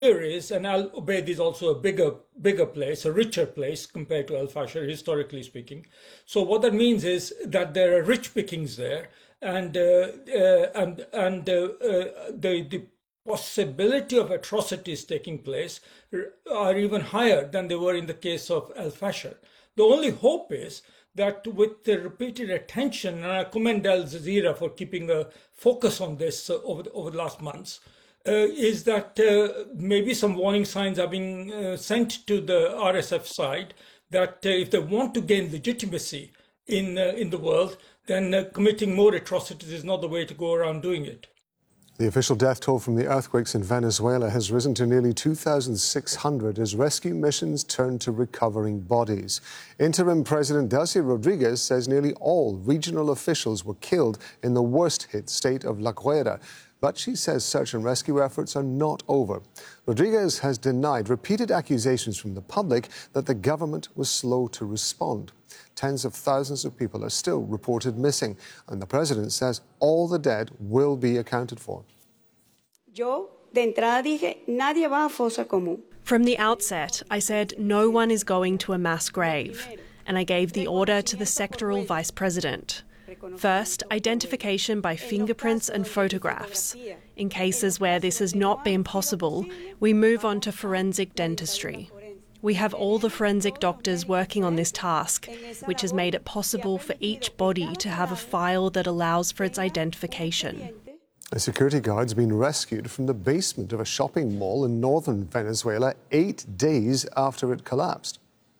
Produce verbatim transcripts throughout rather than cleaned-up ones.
Here is, and Al Ubaid is also a bigger, bigger place, a richer place compared to Al Fasher, historically speaking. So what that means is that there are rich pickings there, and uh, uh, and and uh, uh, the the possibility of atrocities taking place are even higher than they were in the case of Al Fasher. The only hope is that with the repeated attention, and I commend Al Jazeera for keeping a focus on this uh, over the, over the last months. Uh, is that uh, maybe some warning signs are being uh, sent to the R S F side that uh, if they want to gain legitimacy in uh, in the world, then uh, committing more atrocities is not the way to go around doing it. The official death toll from the earthquakes in Venezuela has risen to nearly two thousand six hundred as rescue missions turn to recovering bodies. Interim President Delcy Rodriguez says nearly all regional officials were killed in the worst-hit state of La Guaira. But she says search and rescue efforts are not over. Rodriguez has denied repeated accusations from the public that the government was slow to respond. Tens of thousands of people are still reported missing, and the president says all the dead will be accounted for. Yo, de entrada dije, nadie va a fosa común. From the outset, I said no one is going to a mass grave, and I gave the order to the sectoral vice president. First, identification by fingerprints and photographs. In cases where this has not been possible, we move on to forensic dentistry. We have all the forensic doctors working on this task, which has made it possible for each body to have a file that allows for its identification. A security guard's been rescued from the basement of a shopping mall in northern Venezuela eight days after it collapsed.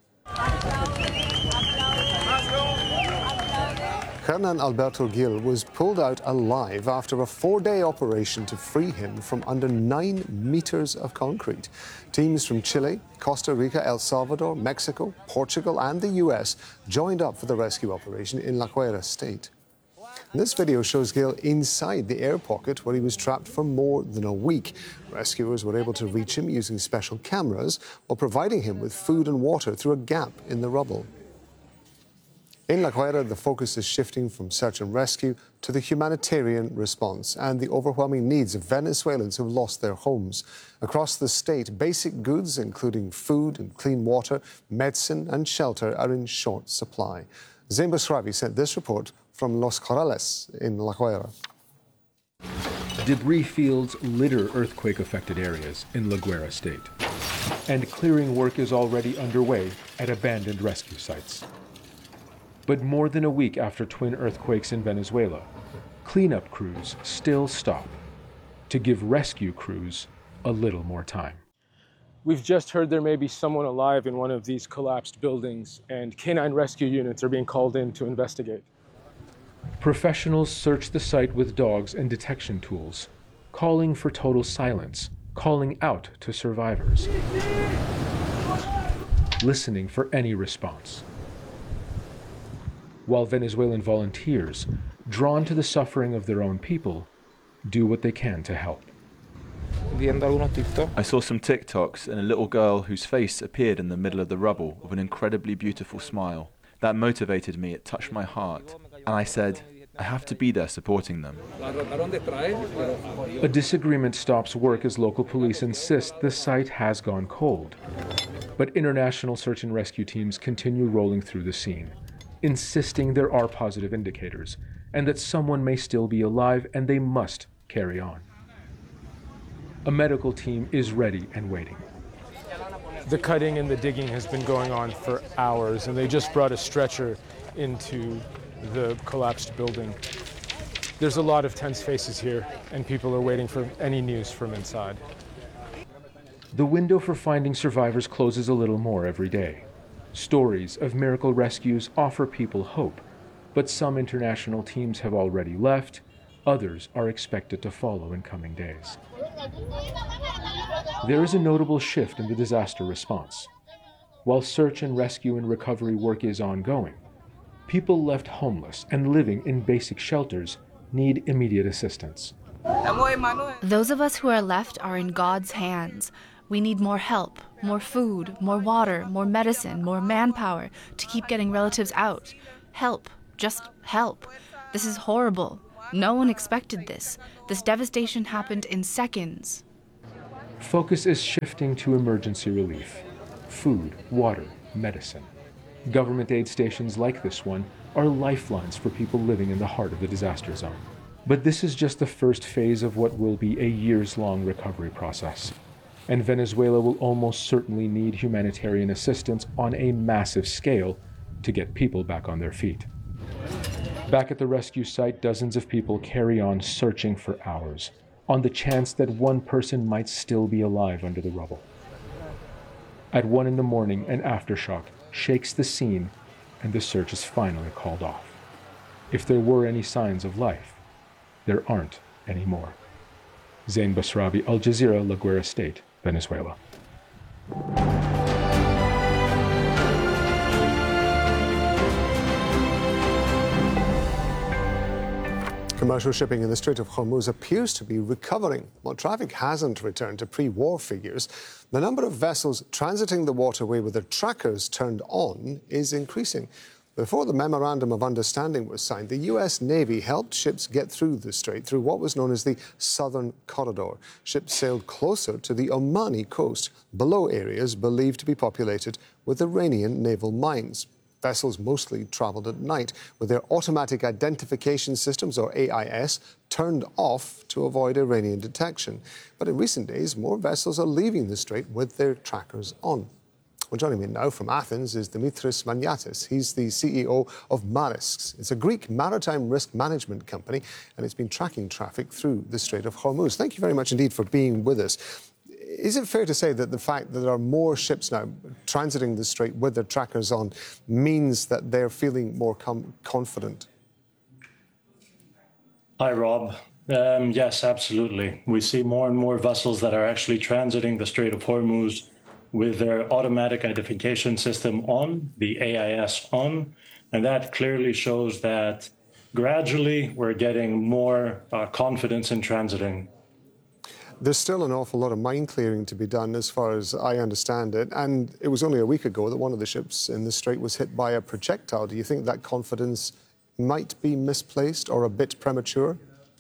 Hernan Alberto Gil was pulled out alive after a four-day operation to free him from under nine meters of concrete. Teams from Chile, Costa Rica, El Salvador, Mexico, Portugal and the U S joined up for the rescue operation in La Guaira state. And this video shows Gil inside the air pocket where he was trapped for more than a week. Rescuers were able to reach him using special cameras while providing him with food and water through a gap in the rubble. In La Guaira, the focus is shifting from search and rescue to the humanitarian response and the overwhelming needs of Venezuelans who've lost their homes. Across the state, basic goods, including food and clean water, medicine and shelter, are in short supply. Zain Basravi sent this report from Los Corrales in La Guaira. Debris fields litter earthquake-affected areas in La Guaira state, and clearing work is already underway at abandoned rescue sites. But more than a week after twin earthquakes in Venezuela, cleanup crews still stop to give rescue crews a little more time. We've just heard there may be someone alive in one of these collapsed buildings, and canine rescue units are being called in to investigate. Professionals search the site with dogs and detection tools, calling for total silence, calling out to survivors, listening for any response. While Venezuelan volunteers, drawn to the suffering of their own people, do what they can to help. I saw some TikToks and a little girl whose face appeared in the middle of the rubble with an incredibly beautiful smile. That motivated me, it touched my heart, and I said, I have to be there supporting them. A disagreement stops work as local police insist the site has gone cold. But international search and rescue teams continue rolling through the scene, insisting there are positive indicators and that someone may still be alive and they must carry on. A medical team is ready and waiting. The cutting and the digging has been going on for hours, and they just brought a stretcher into the collapsed building. There's a lot of tense faces here, and people are waiting for any news from inside. The window for finding survivors closes a little more every day. Stories of miracle rescues offer people hope, but some international teams have already left. Others are expected to follow in coming days. There is a notable shift in the disaster response. While search and rescue and recovery work is ongoing, people left homeless and living in basic shelters need immediate assistance. Those of us who are left are in God's hands. We need more help, more food, more water, more medicine, more manpower to keep getting relatives out. Help, just help. This is horrible. No one expected this. This devastation happened in seconds. Focus is shifting to emergency relief: food, water, medicine. Government aid stations like this one are lifelines for people living in the heart of the disaster zone. But this is just the first phase of what will be a years-long recovery process. And Venezuela will almost certainly need humanitarian assistance on a massive scale to get people back on their feet. Back at the rescue site, dozens of people carry on searching for hours, on the chance that one person might still be alive under the rubble. At one in the morning, an aftershock shakes the scene, and the search is finally called off. If there were any signs of life, there aren't anymore. Zain Basrabi, Al Jazeera, La Guaira State, Venezuela. Commercial shipping in the Strait of Hormuz appears to be recovering. While traffic hasn't returned to pre-war figures, the number of vessels transiting the waterway with their trackers turned on is increasing. Before the Memorandum of Understanding was signed, the U S Navy helped ships get through the strait through what was known as the Southern Corridor. Ships sailed closer to the Omani coast, below areas believed to be populated with Iranian naval mines. Vessels mostly travelled at night, with their automatic identification systems, or A I S, turned off to avoid Iranian detection. But in recent days, more vessels are leaving the strait with their trackers on. Well, joining me now from Athens is Dimitris Maniatis. He's the C E O of Marisks. It's a Greek maritime risk management company, and it's been tracking traffic through the Strait of Hormuz. Thank you very much indeed for being with us. Is it fair to say that the fact that there are more ships now transiting the strait with their trackers on means that they're feeling more com- confident? Hi, Rob. Um, yes, absolutely. We see more and more vessels that are actually transiting the Strait of Hormuz with their automatic identification system on, the A I S on, and that clearly shows that gradually we're getting more uh, confidence in transiting. There's still an awful lot of mine clearing to be done, as far as I understand it. And it was only a week ago that one of the ships in the strait was hit by a projectile. Do you think that confidence might be misplaced or a bit premature?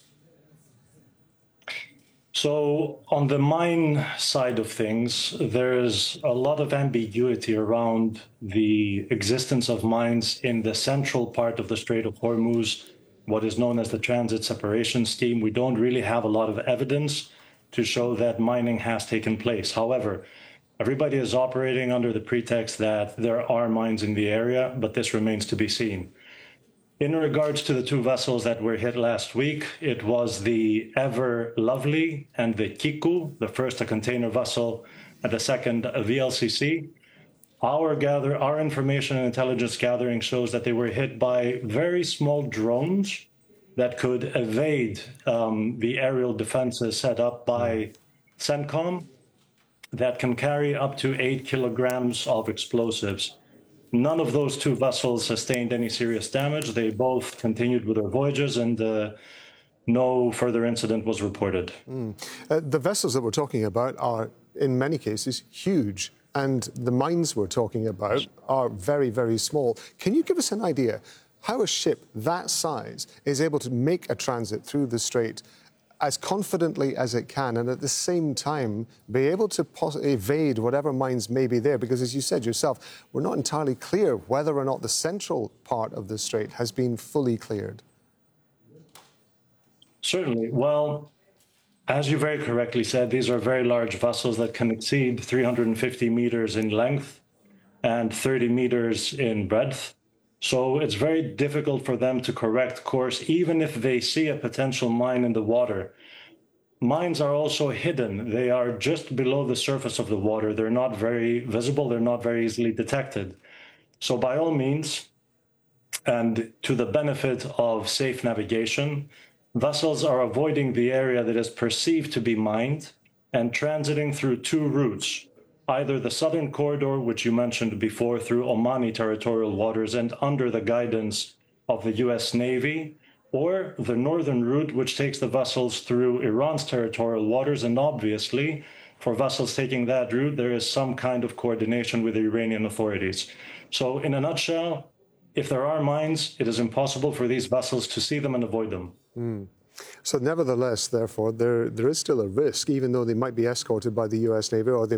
So on the mine side of things, there's a lot of ambiguity around the existence of mines in the central part of the Strait of Hormuz, what is known as the Transit Separation Scheme. We don't really have a lot of evidence to show that mining has taken place. However, everybody is operating under the pretext that there are mines in the area, but this remains to be seen. In regards to the two vessels that were hit last week, it was the Ever Lovely and the Kiku, the first a container vessel and the second a V L C C. Our gather, our information and intelligence gathering shows that they were hit by very small drones that could evade um, the aerial defenses set up by CENTCOM that can carry up to eight kilograms of explosives. None of those two vessels sustained any serious damage. They both continued with their voyages, and uh, no further incident was reported. Mm. Uh, the vessels that we're talking about are, in many cases, huge, and the mines we're talking about are very, very small. Can you give us an idea how a ship that size is able to make a transit through the strait as confidently as it can, and at the same time be able to pos- evade whatever mines may be there? Because, as you said yourself, we're not entirely clear whether or not the central part of the strait has been fully cleared. Certainly. Well, as you very correctly said, these are very large vessels that can exceed three hundred fifty meters in length and thirty meters in breadth. So it's very difficult for them to correct course, even if they see a potential mine in the water. Mines are also hidden. They are just below the surface of the water. They're not very visible. They're not very easily detected. So by all means, and to the benefit of safe navigation, vessels are avoiding the area that is perceived to be mined and transiting through two routes. Either the Southern Corridor, which you mentioned before, through Omani territorial waters and under the guidance of the U S Navy, or the northern route, which takes the vessels through Iran's territorial waters. And obviously, for vessels taking that route, there is some kind of coordination with the Iranian authorities. So in a nutshell, if there are mines, it is impossible for these vessels to see them and avoid them. Mm. So nevertheless, therefore, there there is still a risk, even though they might be escorted by the U S Navy or they